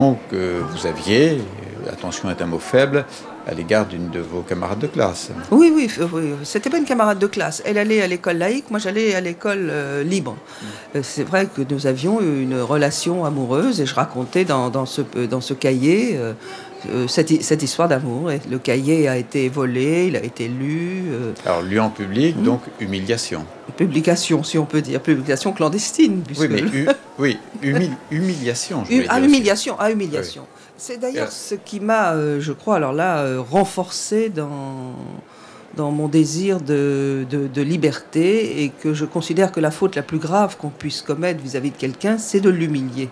que vous aviez, attention est un mot faible, à l'égard d'une de vos camarades de classe. Oui, oui, oui, c'était pas une camarade de classe. Elle allait à l'école laïque, moi j'allais à l'école libre. C'est vrai que nous avions une relation amoureuse et je racontais dans ce cahier cette histoire d'amour. Et le cahier a été volé, il a été lu. Alors, lu en public, donc humiliation. Publication, si on peut dire, publication clandestine. Oui, mais humiliation, je voulais dire humiliation, aussi. humiliation. Oui. C'est d'ailleurs ce qui m'a, je crois, alors là, renforcé dans mon désir de liberté, et que je considère que la faute la plus grave qu'on puisse commettre vis-à-vis de quelqu'un, c'est de l'humilier.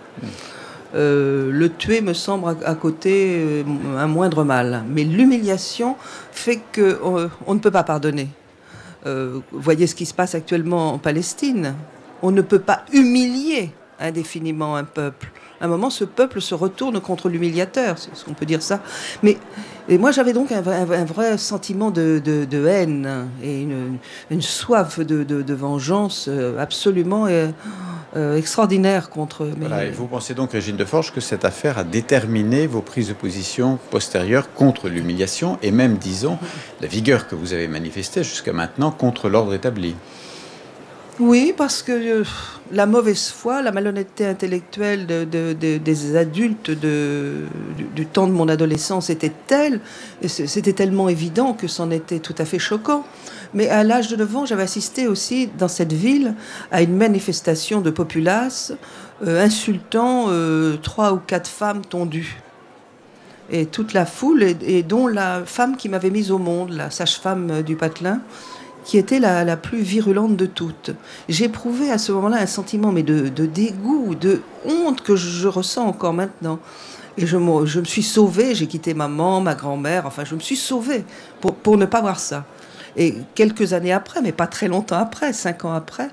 Le tuer me semble à côté un moindre mal, mais l'humiliation fait qu'on ne peut pas pardonner. Voyez ce qui se passe actuellement en Palestine. On ne peut pas humilier indéfiniment un peuple. À un moment, ce peuple se retourne contre l'humiliateur, c'est ce qu'on peut dire ça. Et moi, j'avais donc un vrai sentiment de haine et une soif de vengeance absolument extraordinaire contre mes... Voilà, et vous pensez donc, Régine Deforges, que cette affaire a déterminé vos prises de position postérieures contre l'humiliation et même, disons, la vigueur que vous avez manifestée jusqu'à maintenant contre l'ordre établi? Oui, parce que la mauvaise foi, la malhonnêteté intellectuelle des adultes du temps de mon adolescence était telle, et c'était tellement évident que c'en était tout à fait choquant. Mais à l'âge de 9 ans, j'avais assisté aussi dans cette ville à une manifestation de populace insultant 3 ou 4 femmes tondues. Et toute la foule, et dont la femme qui m'avait mise au monde, la sage-femme du Patelin, qui était la plus virulente de toutes. J'éprouvais à ce moment-là un sentiment de dégoût, de honte que je ressens encore maintenant. Et je me suis sauvée, j'ai quitté maman, ma grand-mère, enfin je me suis sauvée pour ne pas voir ça. Et quelques années après, mais pas très longtemps après, 5 ans après,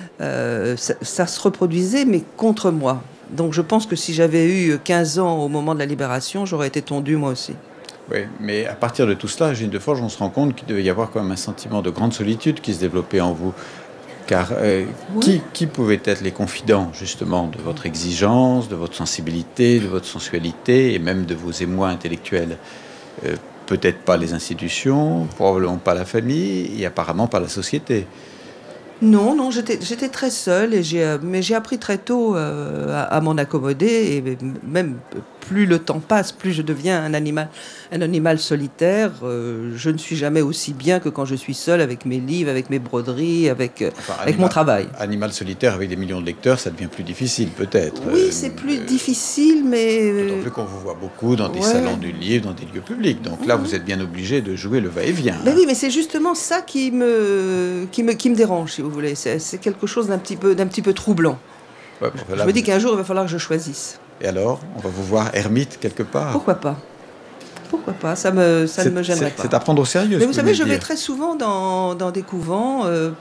ça se reproduisait, mais contre moi. Donc je pense que si j'avais eu 15 ans au moment de la libération, j'aurais été tondue moi aussi. Oui, mais à partir de tout cela, Régine Deforges, on se rend compte qu'il devait y avoir quand même un sentiment de grande solitude qui se développait en vous. Car Oui. qui pouvaient être les confidents, justement, de votre exigence, de votre sensibilité, de votre sensualité et même de vos émois intellectuels? Peut-être pas les institutions, probablement pas la famille et apparemment pas la société. Non, j'étais très seule, mais j'ai appris très tôt à m'en accommoder, et même plus le temps passe, plus je deviens un animal solitaire. Je ne suis jamais aussi bien que quand je suis seule avec mes livres, avec mes broderies, avec mon travail. Animal solitaire avec des millions de lecteurs, ça devient plus difficile peut-être. Oui, c'est plus difficile, mais... D'autant plus qu'on vous voit beaucoup dans des salons du livre, dans des lieux publics. Donc là, vous êtes bien obligé de jouer le va-et-vient. Mais oui, mais c'est justement ça qui me dérange, si vous voulez. C'est quelque chose d'un petit peu troublant. Ouais, je me dis qu'un jour, il va falloir que je choisisse. Et alors, on va vous voir ermite quelque part? Pourquoi pas? Pourquoi pas? Ça ne me gênerait pas. C'est à prendre au sérieux. Mais vous savez, je vais très souvent dans des couvents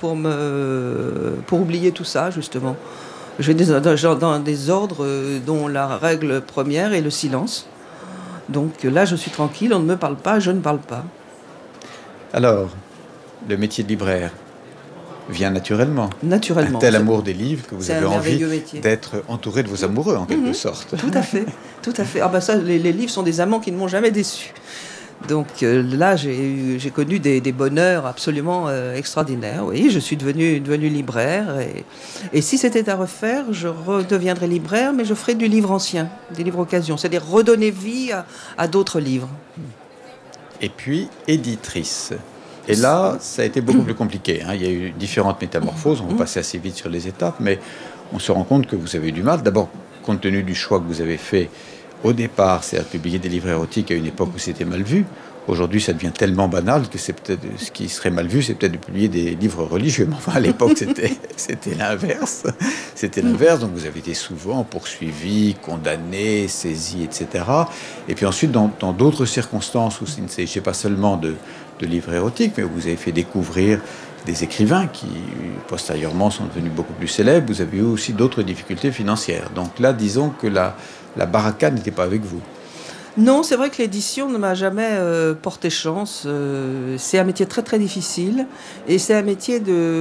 pour oublier tout ça, justement. Je vais dans des ordres dont la règle première est le silence. Donc là, je suis tranquille, on ne me parle pas, je ne parle pas. Alors, le métier de libraire vient naturellement. Naturellement. Un tel amour des livres que vous avez envie métier. d'être entouré de vos amoureux, en quelque sorte. Tout à fait, tout à fait. Ah ben ça, les livres sont des amants qui ne m'ont jamais déçu. Donc là, j'ai connu des bonheurs absolument extraordinaires. Oui, je suis devenu libraire. Et si c'était à refaire, je redeviendrais libraire, mais je ferais du livre ancien, des livres occasion. C'est-à-dire redonner vie à d'autres livres. Et puis, éditrice. Et là, ça a été beaucoup plus compliqué. Il y a eu différentes métamorphoses. On va passer assez vite sur les étapes, mais on se rend compte que vous avez eu du mal. D'abord, compte tenu du choix que vous avez fait au départ, c'est à publier des livres érotiques à une époque où c'était mal vu. Aujourd'hui, ça devient tellement banal que c'est peut-être ce qui serait mal vu, c'est peut-être de publier des livres religieux. Mais enfin, à l'époque, c'était l'inverse. C'était l'inverse. Donc, vous avez été souvent poursuivi, condamné, saisi, etc. Et puis ensuite, dans d'autres circonstances où il ne s'agissait pas seulement de livres érotiques, mais où vous avez fait découvrir des écrivains qui, postérieurement, sont devenus beaucoup plus célèbres, vous avez eu aussi d'autres difficultés financières. Donc là, disons que la baraka n'était pas avec vous. Non, c'est vrai que l'édition ne m'a jamais porté chance. C'est un métier très très difficile et c'est un métier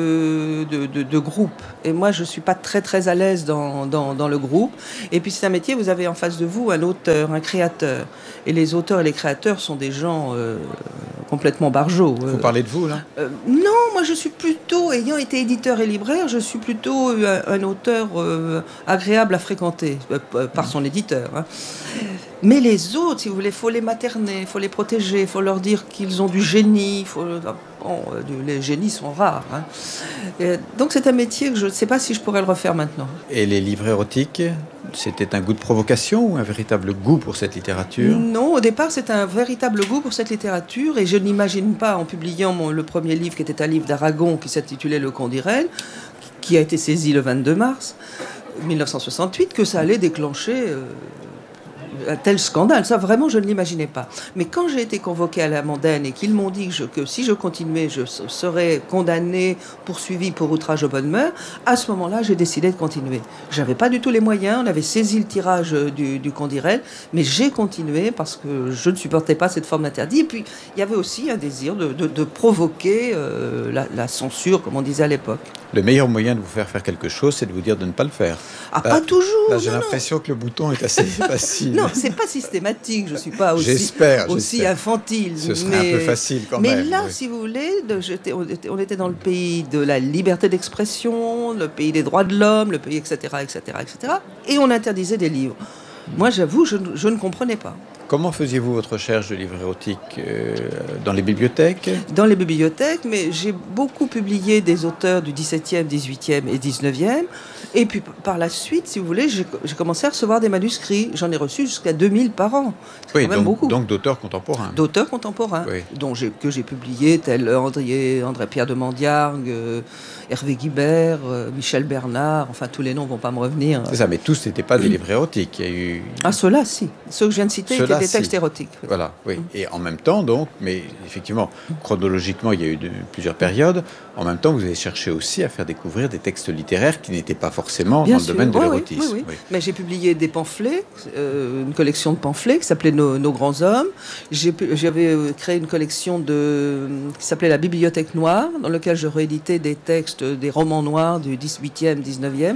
de groupe. Et moi, je ne suis pas très très à l'aise dans le groupe. Et puis c'est un métier, vous avez en face de vous un auteur, un créateur. Et les auteurs et les créateurs sont des gens complètement barjots. Vous parlez de vous, là? Non, moi je suis plutôt, ayant été éditeur et libraire, je suis plutôt un auteur agréable à fréquenter par son éditeur. Hein. Mais les autres, si vous voulez, il faut les materner, il faut les protéger, il faut leur dire qu'ils ont du génie. Les génies sont rares. Hein. Donc c'est un métier que je ne sais pas si je pourrais le refaire maintenant. Et les livres érotiques, c'était un goût de provocation ou un véritable goût pour cette littérature? Non, au départ, c'est un véritable goût pour cette littérature et je n'imagine pas, en publiant le premier livre, qui était un livre d'Aragon qui s'intitulait Le Condirel, qui a été saisi le 22 mars 1968, que ça allait déclencher un tel scandale. Ça, vraiment, je ne l'imaginais pas. Mais quand j'ai été convoquée à la mondaine et qu'ils m'ont dit que si je continuais, je serais condamnée, poursuivie pour outrage aux bonnes mœurs, à ce moment-là, j'ai décidé de continuer. Je n'avais pas du tout les moyens, on avait saisi le tirage du Condirel, mais j'ai continué parce que je ne supportais pas cette forme d'interdit. Et puis, il y avait aussi un désir de provoquer la censure, comme on disait à l'époque. Le meilleur moyen de vous faire quelque chose, c'est de vous dire de ne pas le faire. Ah, pas toujours. Là, j'ai l'impression que le bouton est assez facile. Non, c'est pas systématique. Je suis pas aussi j'espère. infantile. Ce serait un peu facile quand même. Mais là, oui. si vous voulez, on était dans le pays de la liberté d'expression, le pays des droits de l'homme, le pays, etc., etc., etc. Et on interdisait des livres. Moi, j'avoue, je ne comprenais pas. Comment faisiez-vous votre recherche de livres érotiques dans les bibliothèques? Dans les bibliothèques, mais j'ai beaucoup publié des auteurs du XVIIe, XVIIIe et XIXe. Et puis par la suite, si vous voulez, j'ai commencé à recevoir des manuscrits. J'en ai reçu jusqu'à 2000 par an. C'est oui, quand même beaucoup. Donc d'auteurs contemporains. D'auteurs contemporains, oui. Que j'ai publiés, tels André-Pierre de Mandiargue, Hervé Guibert, Michel Bernard, enfin tous les noms ne vont pas me revenir. C'est ça, mais tous n'étaient pas des livres érotiques. Il y a eu... Ah, ceux-là, si. Ceux que je viens de citer étaient des textes érotiques. Oui. Voilà, oui. Et en même temps, donc, mais effectivement, chronologiquement, il y a eu plusieurs périodes. En même temps, vous avez cherché aussi à faire découvrir des texes littéraires qui n'étaient pas forcément dans le domaine de l'érotisme. Oui. Mais j'ai publié des pamphlets, une collection de pamphlets qui s'appelait Nos grands hommes. J'avais créé une collection qui s'appelait La Bibliothèque noire, dans laquelle je rééditais des textes, des romans noirs du 18e, 19e.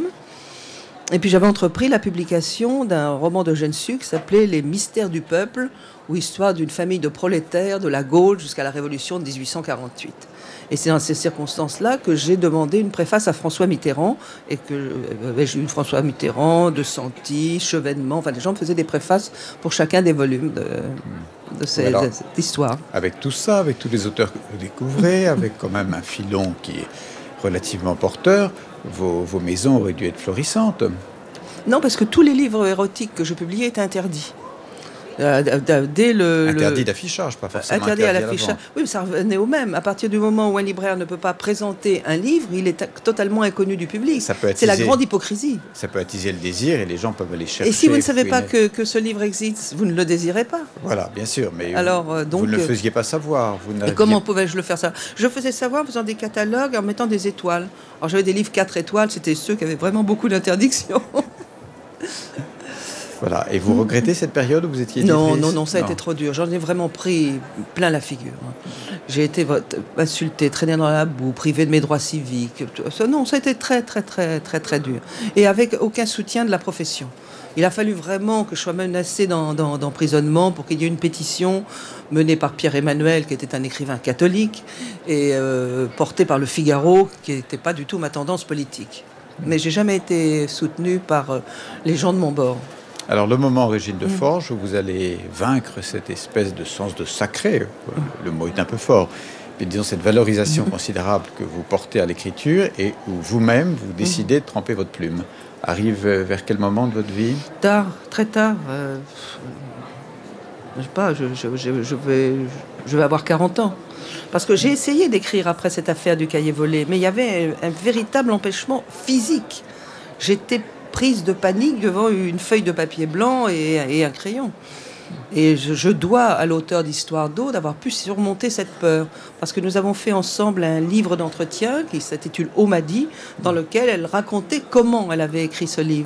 Et puis j'avais entrepris la publication d'un roman d'Eugène Sue qui s'appelait Les mystères du peuple, ou histoire d'une famille de prolétaires de la Gaule jusqu'à la Révolution de 1848. Et c'est dans ces circonstances-là que j'ai demandé une préface à François Mitterrand, et que j'ai eu François Mitterrand, De Santi, Chevènement, enfin les gens me faisaient des préfaces pour chacun des volumes de cette histoire. Avec tout ça, avec tous les auteurs que vous découvrez, avec quand même un filon qui est relativement porteur, vos maisons auraient dû être florissantes. Non, parce que tous les livres érotiques que je publiais étaient interdits. Interdit d'affichage, pas forcément interdit à l'affichage. Oui, mais ça revenait au même. À partir du moment où un libraire ne peut pas présenter un livre, il est totalement inconnu du public. C'est la grande hypocrisie. Ça peut attiser le désir et les gens peuvent aller chercher. Et si vous ne savez pas que ce livre existe, vous ne le désirez pas. Voilà, bien sûr, mais donc, vous ne le faisiez pas savoir. Et comment pouvais-je le faire savoir? Je faisais savoir en faisant des catalogues, en mettant des étoiles. Alors j'avais des livres 4 étoiles, c'était ceux qui avaient vraiment beaucoup d'interdictions. Voilà. Et vous regrettez cette période où vous étiez Non, ça a été trop dur. J'en ai vraiment pris plein la figure. J'ai été insultée, traînée dans la boue, privée de mes droits civiques. Non, ça a été très, très, très, très, très dur. Et avec aucun soutien de la profession. Il a fallu vraiment que je sois menacée d'emprisonnement pour qu'il y ait une pétition menée par Pierre Emmanuel, qui était un écrivain catholique, et portée par Le Figaro, qui n'était pas du tout ma tendance politique. Mais j'ai jamais été soutenue par les gens de mon bord. Alors, le moment Régine de Forges, où vous allez vaincre cette espèce de sens de sacré, le mot est un peu fort, mais disons cette valorisation considérable que vous portez à l'écriture et où vous-même, vous décidez de tremper votre plume. Arrive vers quel moment de votre vie? Tard, très tard. Je sais pas, je vais avoir 40 ans. Parce que j'ai essayé d'écrire après cette affaire du cahier volé, mais il y avait un véritable empêchement physique. J'étais prise de panique devant une feuille de papier blanc et un crayon. Et je dois à l'auteur d'Histoire d'eau d'avoir pu surmonter cette peur. Parce que nous avons fait ensemble un livre d'entretien qui s'intitule « On m'a dit », dans lequel elle racontait comment elle avait écrit ce livre.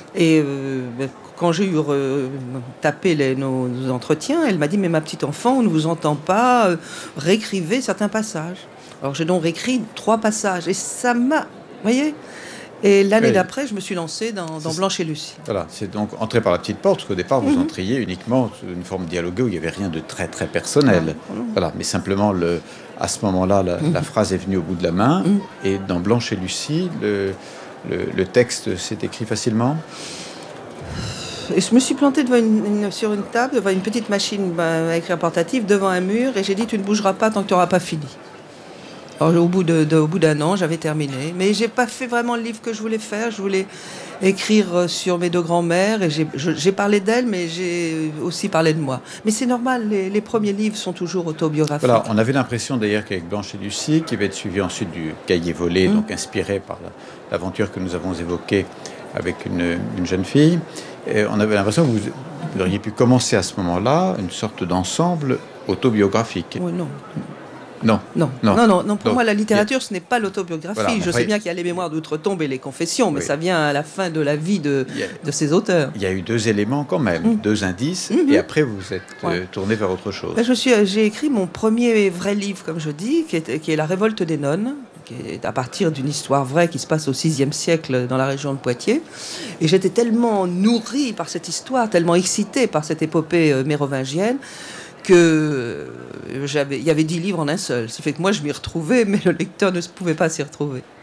Et quand j'ai eu tapé nos entretiens, elle m'a dit, mais ma petite enfant, on ne vous entend pas, réécrivez certains passages. Alors j'ai donc réécrit 3 passages, et ça m'a... Vous voyez ? Et l'année d'après, je me suis lancée dans Blanche et Lucie. Voilà, c'est donc entrer par la petite porte, parce qu'au départ, vous entriez uniquement sous une forme dialoguée où il n'y avait rien de très, très personnel. Voilà, mais simplement, à ce moment-là, la phrase est venue au bout de la main. Et dans Blanche et Lucie, le texte s'est écrit facilement. Et je me suis plantée sur une table, devant une petite machine à écrire portative, devant un mur, et j'ai dit, tu ne bougeras pas tant que tu n'auras pas fini. Alors, au bout d'un an, j'avais terminé. Mais je n'ai pas fait vraiment le livre que je voulais faire. Je voulais écrire sur mes 2 grands-mères. Et j'ai parlé d'elles, mais j'ai aussi parlé de moi. Mais c'est normal, les premiers livres sont toujours autobiographiques. Voilà, on avait l'impression d'ailleurs qu'avec Blanche et Lucie, qui va être suivi ensuite du Cahier volé, donc inspiré par l'aventure que nous avons évoquée avec une jeune fille, et on avait l'impression que vous auriez pu commencer à ce moment-là une sorte d'ensemble autobiographique. Oui, non. Non. Pour moi, la littérature, ce n'est pas l'autobiographie. Voilà, je sais bien qu'il y a les mémoires d'outre-tombe et les confessions, mais ça vient à la fin de la vie de ces auteurs. Il y a eu 2 éléments quand même, 2 indices, et après vous êtes tourné vers autre chose. J'ai écrit mon premier vrai livre, comme je dis, qui est La Révolte des nonnes, qui est à partir d'une histoire vraie qui se passe au VIe siècle dans la région de Poitiers. Et j'étais tellement nourrie par cette histoire, tellement excitée par cette épopée mérovingienne, qu'il y avait 10 livres en un seul. Ce qui fait que moi, je m'y retrouvais, mais le lecteur ne pouvait pas s'y retrouver.